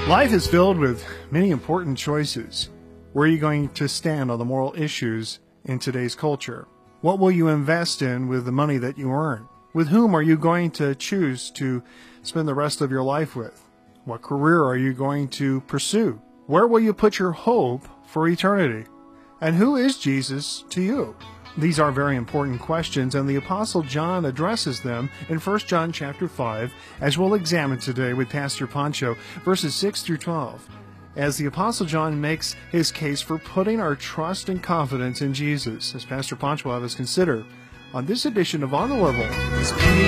Life is filled with many important choices. Where are you going to stand on the moral issues in today's culture? What will you invest in with the money that you earn? With whom are you going to choose to spend the rest of your life with? What career are you going to pursue? Where will you put your hope for eternity? And who is Jesus to you? These are very important questions, and the Apostle John addresses them in 1 John chapter 5, as we'll examine today with Pastor Pancho, verses 6 through 12, as the Apostle John makes his case for putting our trust and confidence in Jesus, as Pastor Pancho will have us consider on this edition of On the Level.